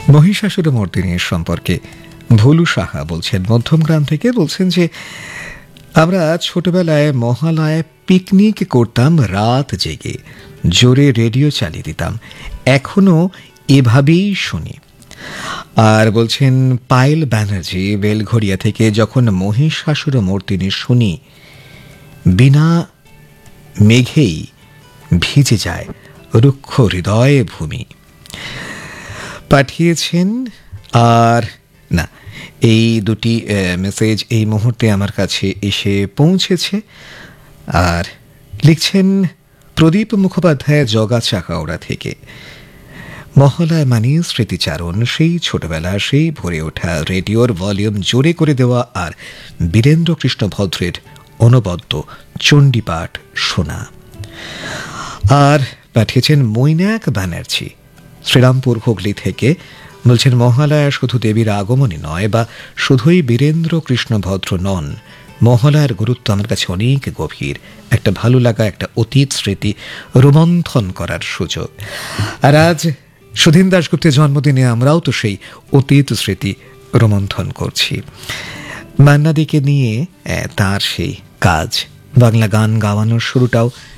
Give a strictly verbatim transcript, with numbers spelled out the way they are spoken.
মহিষাসুরমর্দিনী সম্পর্কে ভুলু সাহা বলছেন মধ্যমগ্রাম থেকে, বলছেন যে আমরা ছোটবেলায় মহালয়ায় পিকনিক করতাম রাত জেগে, জোরে রেডিও চালিয়ে দিতাম, এখনো এভাবেই শুনি। আর বলছেন পায়েল ব্যানার্জি বেলঘড়িয়া থেকে, যখন মহিষাসুরমর্দিনী শুনি বিনা মেঘেই ভিজে যায় রুক্ষ হৃদয় ভূমি। পাঠিয়েছেন। আর না, এই দুটি মেসেজ এই মুহূর্তে আমার কাছে এসে পৌঁছেছে। আর লিখছেন প্রদীপ মুখোপাধ্যায় জগা চাকাওড়া থেকে, মহালয়া মানে স্মৃতিচারণ, সেই ছোটবেলা, সেই ভরে ওঠা রেডিওর ভলিউম জোরে করে দেওয়া আর বীরেন্দ্র কৃষ্ণ ভদ্রের অনবদ্য চণ্ডীপাঠ শোনা। আর পাঠিয়েছেন মৈনাক ব্যানার্জি শ্রীরামপুর হুগলি থেকে, বলছেন মহালয়া শুধু দেবীর আগমনই নয়, বা শুধুই বীরেন্দ্র কৃষ্ণ ভদ্র নন, মহালয়ার গুরুত্ব আমার কাছে অনেক গভীর, একটা ভালো লাগা, একটা অতীত স্মৃতি রোমন্থন করার সুযোগ। আর আজ সুধীন দাশগুপ্তের জন্মদিনে আমরাও তো সেই অতীত স্মৃতি রোমন্থন করছি। মান্নাদিকে নিয়ে তার সেই কাজ, বাংলা গান গাওয়ানোর শুরুটাও